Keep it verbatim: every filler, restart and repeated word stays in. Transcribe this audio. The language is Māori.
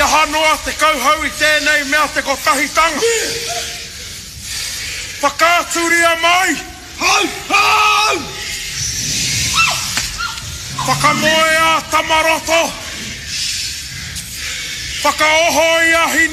ia hanoa te kauhau I tēnei mea te kotahitanga. Whakāturia mai. Hau, hau! Whakamoe a tamaroto. Whakaoho I ahi